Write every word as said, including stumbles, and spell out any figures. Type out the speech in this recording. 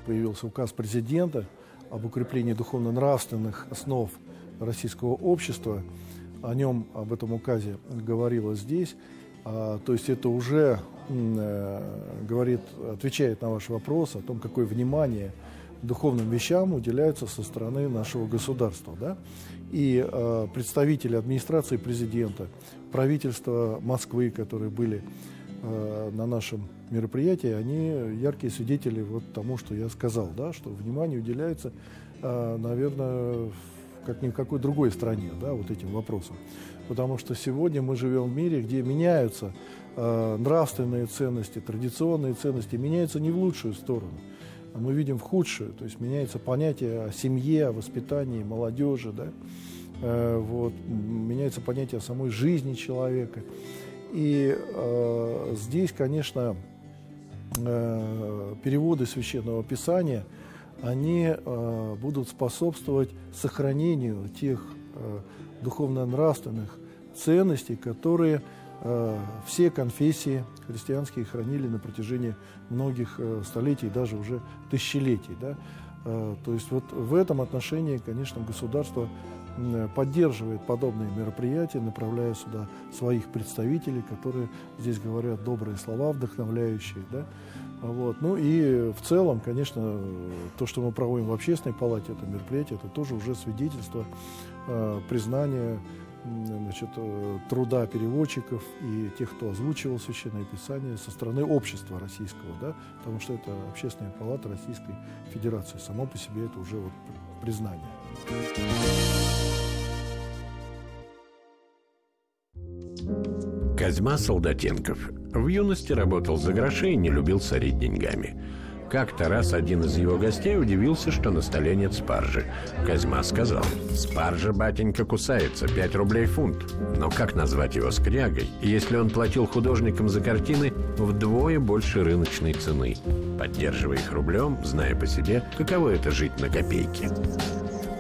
появился указ президента об укреплении духовно-нравственных основ российского общества. О нем, об этом указе говорилось здесь. А, то есть это уже э, говорит, отвечает на ваш вопрос о том, какое внимание духовным вещам уделяется со стороны нашего государства. Да? И э, представители администрации президента, правительства Москвы, которые были э, на нашем мероприятии, они яркие свидетели вот тому, что я сказал, да? Что внимание уделяется, э, наверное, как ни в какой другой стране, да, вот этим вопросам. Потому что сегодня мы живем в мире, где меняются э, нравственные ценности, традиционные ценности, меняются не в лучшую сторону, а мы видим в худшую. То есть меняется понятие о семье, о воспитании молодежи, да, э, вот, меняется понятие о самой жизни человека. И э, здесь, конечно, э, переводы Священного Писания, они э, будут способствовать сохранению тех э, духовно-нравственных ценностей, которые э, все конфессии христианские хранили на протяжении многих э, столетий, даже уже тысячелетий. Да? Э, то есть вот в этом отношении, конечно, государство э, поддерживает подобные мероприятия, направляя сюда своих представителей, которые здесь говорят добрые слова, вдохновляющие. Да? Вот. Ну и в целом, конечно, то, что мы проводим в Общественной палате, это мероприятие, это тоже уже свидетельство э, признания значит, труда переводчиков и тех, кто озвучивал Священное Писание со стороны общества российского, да, потому что это Общественная палата Российской Федерации. Само по себе это уже вот признание. Козьма Солдатенков в юности работал за гроши и не любил сорить деньгами. Как-то раз один из его гостей удивился, что на столе нет спаржи. Козьма сказал: «Спаржа, батенька, кусается, пять рублей фунт». Но как назвать его скрягой, если он платил художникам за картины вдвое больше рыночной цены, поддерживая их рублем, зная по себе, каково это жить на копейки?